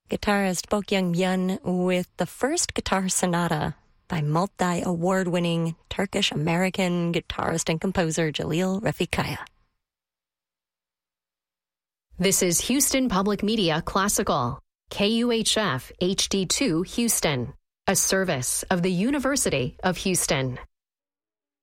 guitarist Bokyoung Myun with the first guitar sonata by multi-award-winning Turkish-American guitarist and composer Jalil Refikaya. This is Houston Public Media Classical, KUHF HD2 Houston, a service of the University of Houston.